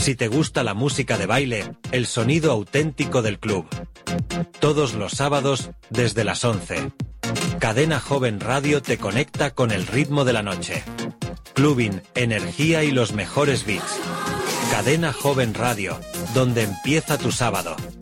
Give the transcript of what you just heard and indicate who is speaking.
Speaker 1: Si te gusta la música de baile, el sonido auténtico del club. Todos los sábados, desde las 11. Cadena Joven Radio te conecta con el ritmo de la noche. Clubbing, energía y los mejores beats. Cadena Joven Radio, donde empieza tu sábado.